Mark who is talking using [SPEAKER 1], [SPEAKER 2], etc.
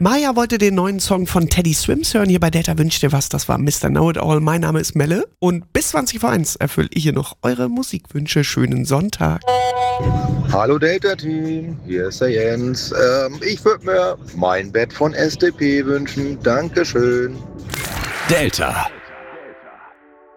[SPEAKER 1] Maya wollte den neuen Song von Teddy Swims hören. Hier bei Delta wünscht ihr was. Das war Mr. Know-It-All. Mein Name ist Melle. Und bis 20 vor 1 erfülle ich hier noch eure Musikwünsche. Schönen Sonntag.
[SPEAKER 2] Hallo Delta-Team, hier ist der Jens. Ich würde mir mein Bett von SDP wünschen. Dankeschön.
[SPEAKER 3] Delta.